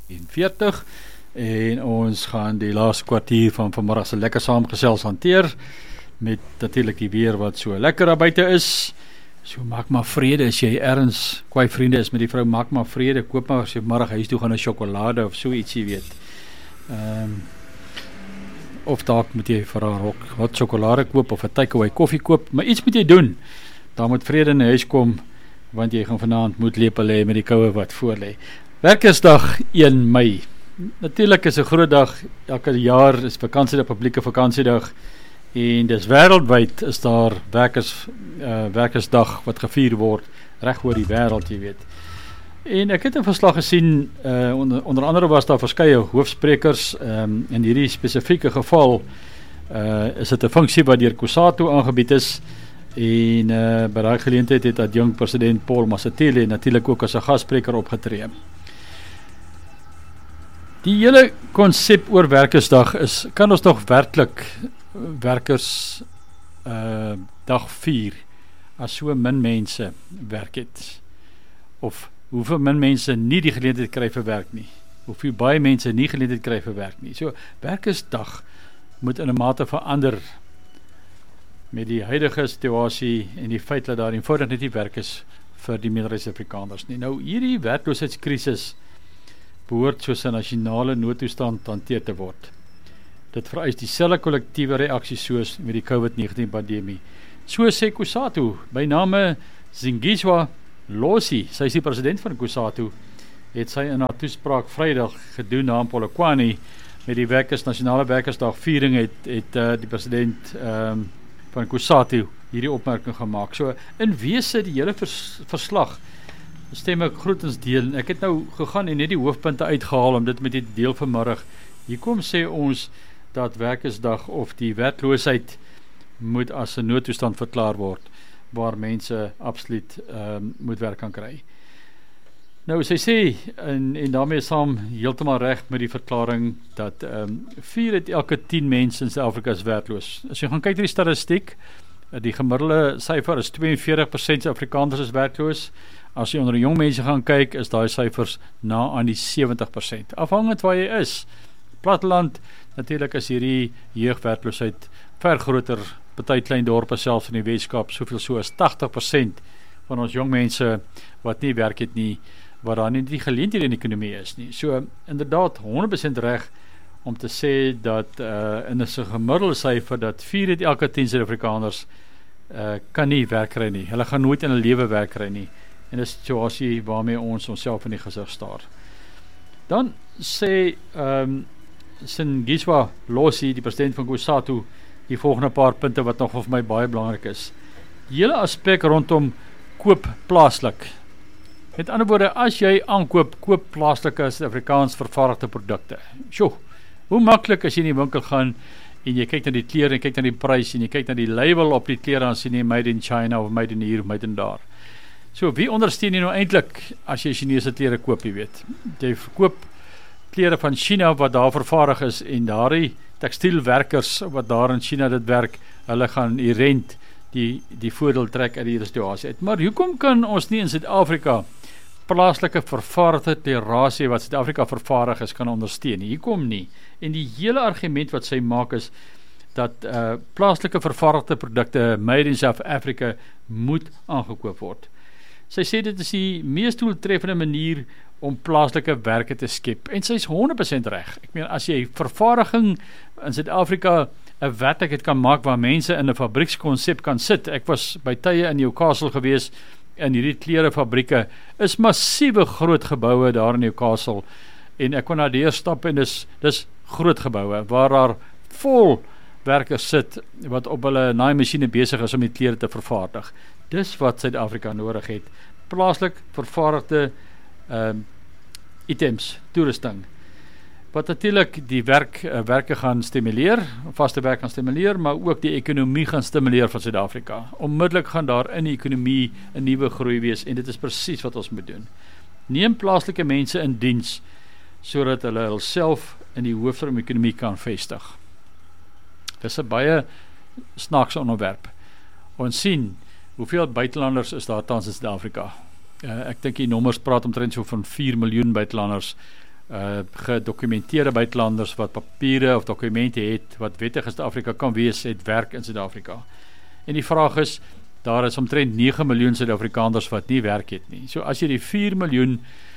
40 en ons gaan die laaste kwartier van vanmiddag se lekker saamgesels hanteer met natuurlik die weer wat so lekker daar buite is. So maak maar vrede as jy ergens kwaai vriende is met die vrou, maak maar vrede, koop maar as jy middag huis toe gaan 'n sjokolade of so ietsie weet. Of dalk moet jy vir haar hot sjokolade koop of 'n takeaway koffie koop, maar iets moet jy doen. Daar moet vrede in die huis kom, want jy gaan vanaand moet lepel hê met die koue wat voor lê. Werkersdag 1 Mei. Natuurlik is 'n groot dag, elke jaar is vakansiedag, publieke vakansiedag, en dis wêreldwyd is daar werkersdag wat gevier word, reg oor die wêreld, jy weet. En ek het 'n verslag gesien, onder andere was daar verskeie hoofsprekers, in hierdie spesifieke geval, is dit 'n funksie wat deur COSATU aangebied is, en by daai geleentheid het adjunkt president Paul Masatile natuurlik ook as 'n gasspreker opgetree. Die hele konsep oor werkersdag is, kan ons nog werklik werkersdag vier as so min mense werk het, of hoeveel min mense nie die geleentheid kry vir werk nie, hoeveel baie mense nie geleentheid kry vir werk nie. So werkersdag moet in 'n mate verander met die huidige situasie en die feit dat daar eenvoudig net nie werk is vir die meerderheid Suid-Afrikaners nie. Nou hierdie werkloosheidskrisis behoort soos 'n nasionale noodtoestand hanteer te word. Dit vereis dieselfde kollektiewe reaksie soos met die COVID-19 pandemie. So sê COSATU, by name Zingizwa Losi, sy is die president van COSATU, het sy in haar toespraak Vrydag gedoen na Polokwane met die nasionale werkersdag viering het die president van COSATU hierdie opmerking gemaak. So in wese die hele verslag stem ek grootens deel. Ek het nou gegaan en net die hoofpunte uitgehaal om dit met die deel vanmiddag. Hier kom sê ons dat werkersdag of die werkloosheid moet as 'n noodtoestand verklaar word, waar mense absoluut moet werk kan kry. Nou sy sê, en daarmee saam heeltemal reg met die verklaring, dat 4 uit elke 10 mense in Suid-Afrika is werkloos. As jy gaan kyk na die statistiek, die gemiddelde syfer is 42% Suid-Afrikaners is werkloos. As jy onder die jong mense gaan kyk, is daai syfers na aan die 70%. Afhangend waar jy is. Platteland, natuurlik is hierdie jeugwerkloosheid ver groter, party klein dorpe selfs in die Weskaap, soveel so as 80% van ons jong mense wat nie werk het nie, wat daar nie die geleenthede in die ekonomie is nie. So inderdaad 100% reg om te sê dat in 'n gemiddelde syfer dat 4 uit elke 10 Suid-Afrikaners kan nie werk kry nie. Hulle gaan nooit in 'n lewe werk kry nie. En 'n situasie waarmee ons onsself in die gesig staar. Dan sê Zingizwa Losi, die president van COSATU, die volgende paar punte wat nog vir my baie belangrik is. Die hele aspek rondom koop plaaslik. Met ander woorde, as jy aankoop, koop plaaslike Suid-Afrikaans vervaardigde produkte. Sjoe, hoe maklik as jy in die winkel gaan en jy kyk na die klere en kyk na die prys en jy kyk na die label op die klere en sien jy made in China of made in hier of made in daar. So wie ondersteun jy nou eintlik as jy Chinese klere koop, jy weet? Jy verkoop klere van China wat daar vervaardig is en daardie tekstielwerkers wat daar in China dit werk, hulle gaan rent die voordeel trek uit die situasie uit. Maar hoekom kan ons nie in Suid-Afrika plaaslike vervaardigde klerasie wat Suid-Afrika vervaardig is kan ondersteun? Hoekom nie? En die hele argument wat sy maak is dat plaaslike vervaardigde produkte made in South Africa moet aangekoop word. Sy sê dit is die mees doeltreffende manier om plaaslike werke te skep. En sy is 100% reg. Ek meen, as jy vervaardiging in Suid-Afrika 'n werklikheid kan maak waar mense in 'n fabriekskonsep kan sit. Ek was by tye in Newcastle gewees, in hierdie klerefabrieke, is massiewe groot geboue daar in Newcastle, en ek kon na deur stap en dis groot geboue, waar daar vol werkers sit, wat op hulle naaimasjiene besig is om die klere te vervaardig. Dis wat Suid-Afrika nodig het. Plaaslik vervaardigde items, toerusting, wat natuurlik die werke gaan stimuleer, vaste werk gaan stimuleer, maar ook die ekonomie gaan stimuleer van Suid-Afrika. Onmiddellik gaan daar in die ekonomie 'n nuwe groei wees, en dit is presies wat ons moet doen. Neem plaaslike mense in diens, sodat hulle hulself in die hoofstroom ekonomie kan vestig. Dis 'n baie snaakse onderwerp. Ons sien, hoeveel buitelanders is daar tans in Suid-Afrika? Ek dink die nommers praat omtrent so van 4 miljoen buitelanders gedokumenteerde buitelanders wat papiere of dokumente het, wat wettig in Suid-Afrika kan wees, het werk in Suid-Afrika. En die vraag is, daar is omtrent 9 miljoen Suid-Afrikaners wat nie werk het nie. So as jy die 4 miljoen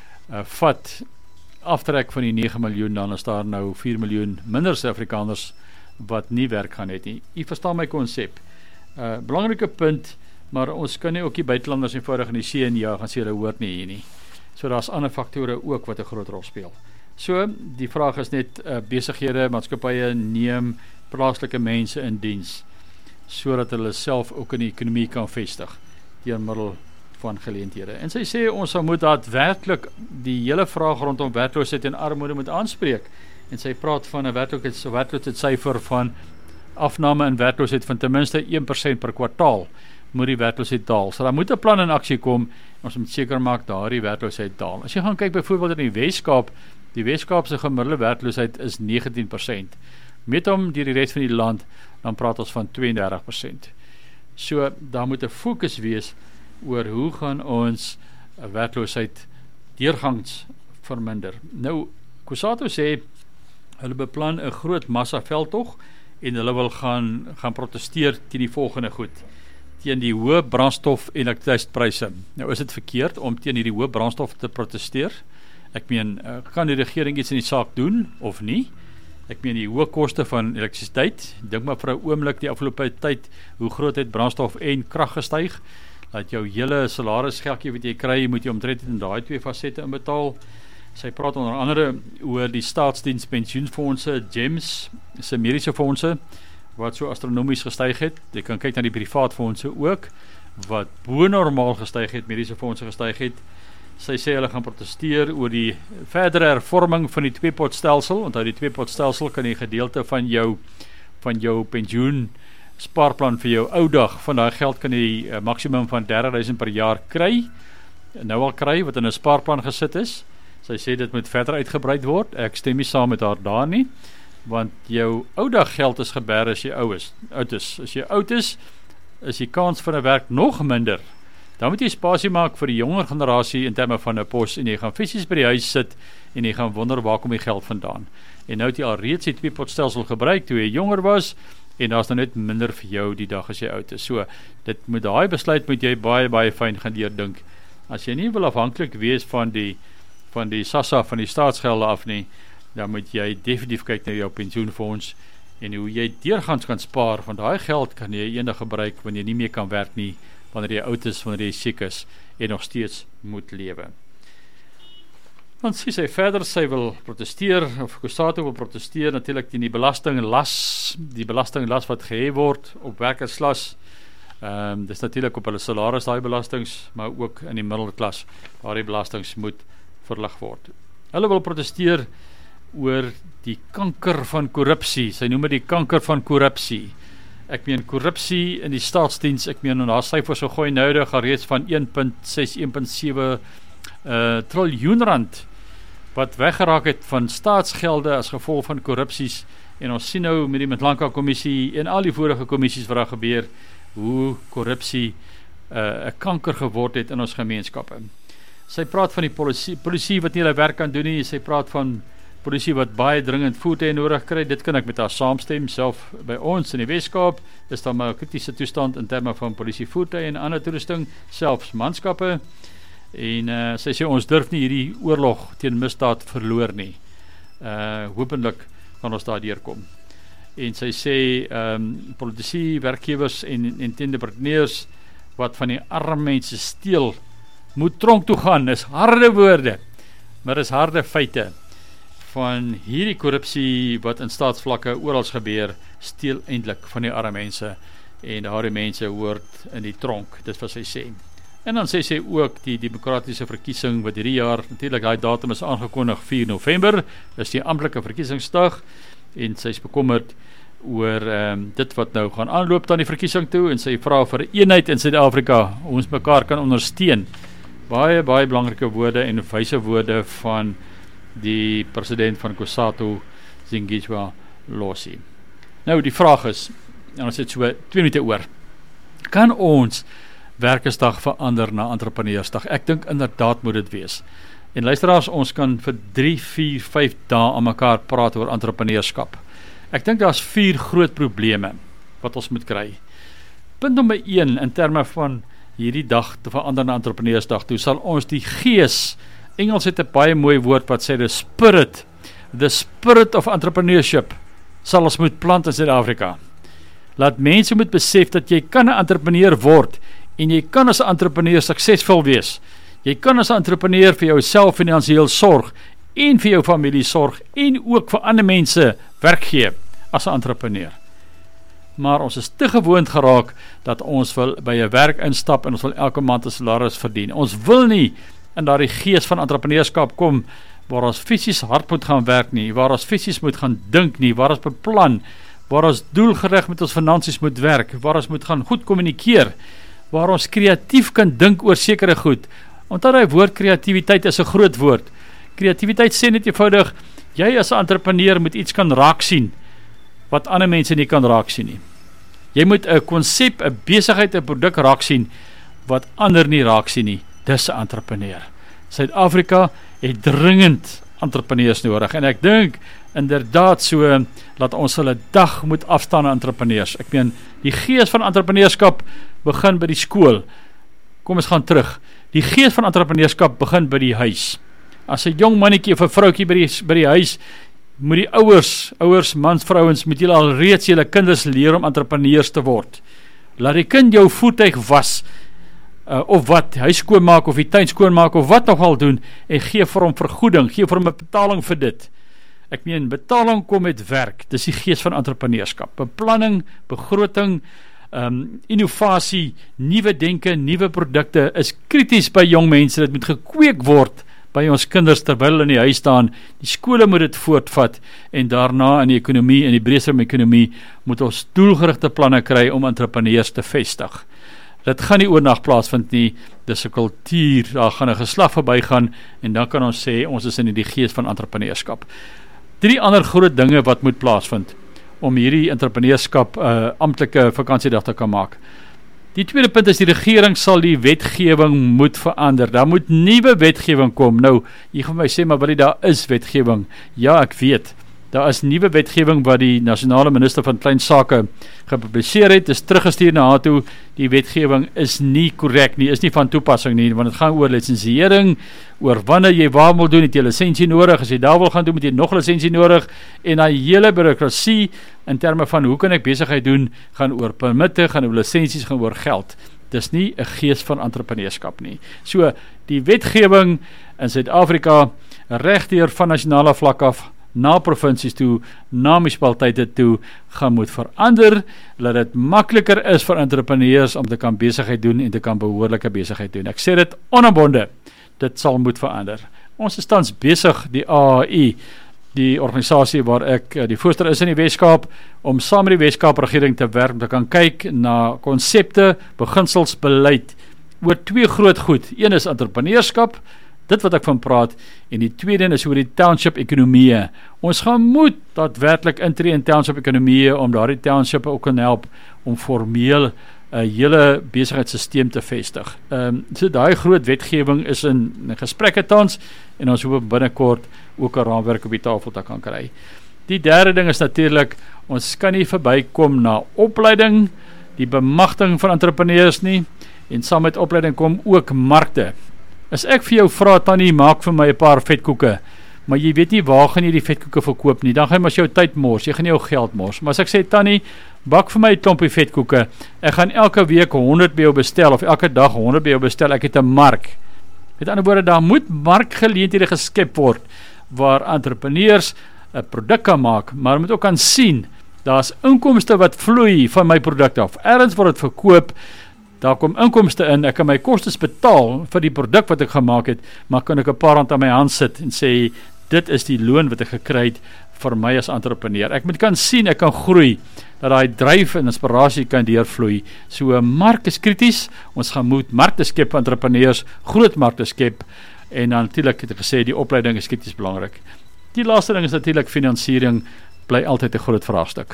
vat, aftrek van die 9 miljoen, dan is daar nou 4 miljoen minder Suid-Afrikaners wat nie werk gaan het nie. Jy verstaan my konsep. Belangrike punt, maar ons kan nie ook die buitelanders eenvoudig in die see en ja, gaan sê hulle hoort nie hier nie. So daar's ander faktore ook wat 'n groot rol speel. So, die vraag is net, besighede, maatskappye neem plaaslike mense in diens, sodat hulle self ook in die ekonomie kan vestig, deur middel van geleenthede. En sy sê, ons moet daadwerklik die hele vraag rondom werkloosheid en armoede moet aanspreek. En sy praat van 'n werkloosheidssyfer van afname in werkloosheid van ten minste 1% per kwartaal, moet die werkloosheid daal. So daar moet 'n plan in aksie kom, ons moet seker maak daardie werkloosheid daal. As jy gaan kyk byvoorbeeld in die Weskaap, die Weskaapse gemiddelde werkloosheid is 19%. Met hom deur die res van die land, dan praat ons van 32%. So daar moet 'n fokus wees oor hoe gaan ons werkloosheid deurgangs verminder. Nou, Kusatu sê, hulle beplan 'n groot massa veldtog en hulle wil gaan protesteer teen die volgende goed. Teen die hoë brandstof en elektrisiteitspryse. Nou is dit verkeerd om teen hierdie hoë brandstof te protesteer. Ek meen, kan die regering iets in die saak doen of nie? Ek meen die hoë koste van elektrisiteit. Dink maar vir 'n oomblik die afgelope tyd hoe groot het brandstof en krag gestyg. Dat jou hele salarisgeldjie wat jy kry, moet jy omtrent in daai twee fasette inbetaal. Sy praat onder andere oor die staatsdiens pensioenfondse, GEMS, se mediese fondse, wat so astronomies gestyg het. Jy kan kyk na die privaat fondse ook, wat bo-normaal gestyg het, mediese fondse gestyg het. Sy sê hulle gaan protesteer oor die verdere hervorming van die tweepotstelsel. Onthou die tweepotstelsel kan jy gedeelte van jou pensioen spaarplan vir jou ou dag, van daai geld kan jy 'n maksimum van 30.000 per jaar kry, nou al kry, wat in 'n spaarplan gesit is. Sy sê dit moet verder uitgebrei word. Ek stem nie saam met haar daar nie, want jou ou dag geld is geberg as jy oud is. As jy oud is die kans vir 'n werk nog minder. Dan moet jy spasie maak vir die jonger generasie in terme van 'n pos, en jy gaan fisies by die huis sit en jy gaan wonder waar kom die geld vandaan. En nou het jy al reeds die tweepotstelsel gebruik toe jy jonger was, en daar is nou net minder vir jou die dag as jy oud is. So, daai besluit moet jy baie, baie fyn gaan deurdink. As jy nie wil afhanklik wees van die SASSA, van die staatsgelde af nie, dan moet jy definitief kyk na jou pensioenfonds, en hoe jy deurgangs kan spaar, van daai geld kan jy eendag gebruik, wanneer jy nie meer kan werk nie, wanneer jy oud is, wanneer jy siek is, en nog steeds moet lewe. Dan sê sy verder, sy wil protesteer, of Kusatu wil protesteer, natuurlik teen die belastinglas wat gehef word op werkerslas. Dis natuurlik op hulle salaris, daai belastings, maar ook in die middelklas, waar die belastings moet verlig word. Hulle wil protesteer oor die kanker van korrupsie. Sy noem dit die kanker van korrupsie. Ek meen korrupsie in die staatsdiens, ek meen daar syfers so gooi nou reeds van 1.6, 1.7 triljoen rand wat weggeraak het van staatsgelde as gevolg van korrupsies, en ons sien nou met die Mthlanka kommissie en al die vorige kommissies wat daar gebeur, hoe korrupsie 'n kanker geword het in ons gemeenskappe. Sy praat van die polisie wat nie hulle werk kan doen nie, sy praat van polisie wat baie dringend voertuie nodig kry. Dit kan ek met haar saamstem. Self by ons in die Weskaap is daar maar 'n kritiese toestand in terme van polisie voertuie en ander toerusting, selfs manskappe. En sy sê ons durf nie hierdie oorlog teen misdaad verloor nie. Hopelik kan ons daar deurkom. En sy sê politici, werkgewers en entrepreneurs wat van die arme mense steel, moet tronk toe gaan. Is harde woorde, maar is harde feite. Van hierdie korrupsie wat in staatsvlakke oral gebeur, steel eintlik van die arme mense, en daardie mense hoort in die tronk. Dit wat sy sê. En dan sê sy ook die demokratiese verkiesing wat hierdie jaar, natuurlik daai datum is aangekondig 4 November, is die amptelike verkiesingsdag, en sy is bekommerd oor dit wat nou gaan aanloop aan die verkiesing toe, en sy vra vir eenheid in Suid-Afrika, ons mekaar kan ondersteun. Baie, baie belangrike woorde en wyse woorde van die president van Kusatu, Zingishwa Losi. Nou die vraag is, en ons het so 2 minute oor, kan ons Werkersdag verander na Entrepreneursdag? Ek dink inderdaad moet dit wees. En luisteraars, ons kan vir 3, 4, 5 dae aan mekaar praat oor entrepreneurskap. Ek dink daar's 4 groot probleme wat ons moet kry. Punt nommer 1 in terme van hierdie dag te verander na entrepreneursdag toe, sal ons die gees, Engels het 'n baie mooi woord wat sê the spirit of entrepreneurship sal ons moet plant in Suid-Afrika. Laat mense moet besef dat jy kan 'n entrepreneur word en jy kan as 'n entrepreneur suksesvol wees. Jy kan as 'n entrepreneur vir jouself finansiëel sorg en vir jou familie sorg en ook vir ander mense werk gee as 'n entrepreneur. Maar ons is te gewoond geraak dat ons wil by 'n werk instap en ons wil elke maand 'n salaris verdien. Ons wil nie in daardie gees van entrepreneurskap kom waar ons fisies hard moet gaan werk nie, waar ons fisies moet gaan dink nie, waar ons beplan, waar ons doelgerig met ons finansies moet werk, waar ons moet gaan goed kommunikeer, waar ons kreatief kan dink oor sekere goed. Onthou daai woord kreatiwiteit is 'n groot woord. Kreatiwiteit sê net eenvoudig, jy as 'n entrepreneur moet iets kan raak sien wat ander mense nie kan raak sien nie. Jy moet 'n konsep, 'n besigheid, 'n produk raak sien wat ander nie raak sien nie. Dis 'n entrepreneur. Suid-Afrika het dringend entrepreneurs nodig en ek dink inderdaad so dat ons hulle dag moet afstaan aan entrepreneurs. Ek meen, die gees van entrepreneurskap begin by die skool. Kom ons gaan terug. Die gees van entrepreneurskap begin by die huis. As 'n jong mannetjie of 'n vroutjie by die huis, moet die ouers, mans, vrouens, moet julle al reeds julle kinders leer om entrepreneurs te word. Laat die kind jou voertuig was, of wat, hy skoonmaak of die tuin skoonmaak of wat nog al doen, en gee vir hom vergoeding, gee vir hom 'n betaling vir dit. Ek meen, betaling kom met werk, dis die gees van entrepreneurskap. Beplanning, begroting, innovasie, nuwe denke, nuwe produkte is krities by jong mense. Dit moet gekweek word by ons kinders terwyl hulle in die huis staan. Die skole moet dit voortvat en daarna in die ekonomie, in die breëste ekonomie, moet ons doelgerigte planne kry om entrepreneurs te vestig. Dit gaan nie oornag plaasvind nie, dis 'n kultuur, daar gaan 'n geslag verbygaan en dan kan ons sê ons is in die gees van entrepreneurskap. 3 ander groot dinge wat moet plaasvind om hierdie entrepreneurskap amptelike vakansiedag te kan maak. Die tweede punt is die regering sal die wetgewing moet verander. Daar moet nuwe wetgewing kom. Nou, jy gaan my sê, maar wat daar is wetgewing. Ja, ek weet. Daar is nuwe wetgewing wat die nasionale minister van klein sake gepubliseer het, is teruggestuur na haar toe. Die wetgewing is nie korrek nie, is nie van toepassing nie, want het gaan oor lisensiering, oor wanneer jy waar wil doen, het jy lisensie nodig, as jy daar wil gaan doen, moet jy nog lisensie nodig, en die hele bureaukrasie, in terme van hoe kan ek besigheid doen, gaan oor permitte, gaan oor lisensies, gaan oor geld. Dis nie 'n gees van entrepreneurskap nie. So, die wetgewing in Suid-Afrika, regdeur van nasionale vlak af, na provinsies toe, na munisipaliteite toe, gaan moet verander, dat dit makliker is vir entrepreneurs om te kan besigheid doen en te kan behoorlike besigheid doen. Ek sê dit onomwonde, dit sal moet verander. Ons is tans besig, die AAI, die organisasie waar ek die voorsteur is in die Weskaap, om saam met die Weskaap regering te werk, om te kan kyk na konsepte, beginsels, beleid, oor 2 groot goed. Een is entrepreneurskap, dit wat ek van praat, en die tweede is oor die township-ekonomie. Ons gaan moet daadwerklik intree in township-ekonomie, om daardie township ook kan help, om formeel 'n hele besigheidssisteem te vestig. So daai groot wetgewing is in gesprekke tans, en ons hoop binnekort ook 'n raamwerk op die tafel te kan kry. Die derde ding is natuurlik, ons kan nie verbykom na opleiding, die bemagtiging van entrepreneurs nie, en saam met opleiding kom ook markte. As ek vir jou vra, Tannie, maak vir my 'n paar vetkoeke, maar jy weet nie waar gaan jy die vetkoeke verkoop nie, dan gaan jy maar jou tyd mors, jy gaan nie jou geld mors. Maar as ek sê, Tannie, bak vir my 'n klompie vetkoeke, ek gaan elke week 100 by jou bestel, of elke dag 100 by jou bestel, ek het 'n mark. Met ander woorde, daar moet markgeleenthede geskep word, waar entrepreneurs 'n produk kan maak, maar moet ook kan sien, daar's inkomste wat vloei van my produk af. Ergens word dit verkoop, daar kom inkomste in, ek kan my kostes betaal vir die produk wat ek gemaak het, maar kan ek 'n paar rand aan my hand sit en sê, dit is die loon wat ek gekry het vir my as entrepreneur. Ek moet kan sien, ek kan groei, dat daai dryf en inspirasie kan deurvloei. So 'n mark is krities, ons gaan moet markte skep vir entrepreneurs, groot markte skep, en dan natuurlik het ek gesê, die opleiding is krities belangrik. Die laaste ding is natuurlik finansiering, bly altyd 'n groot vraagstuk.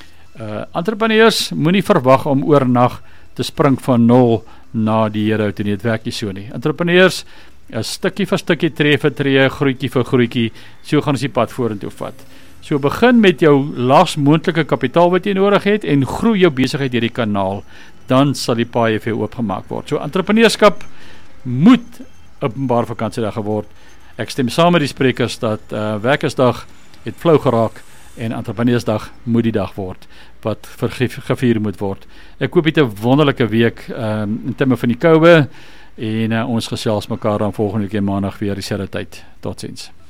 Entrepreneurs moenie verwag om oornag te spring van 0 na die Here toe nie, dit werk nie so nie. Entrepreneurs stukkie vir stukkie, tree vir tree, groetjie vir groetjie, so gaan ons die pad vorentoe vat. So begin met jou laagst moontlike kapitaal wat jy nodig het en groei jou besigheid deur die kanaal, dan sal die paai vir jou oopgemaak word. So entrepreneurskap moet openbaar vakansiedag geword. Ek stem saam met die sprekers dat Werkersdag het flou geraak en Entrepreneursdag moet die dag word wat gevier moet word. Ek hoop dit 'n wonderlike week in terme van die koue en ons gesels mekaar dan volgende keer maandag weer dieselfde tyd. Totsiens.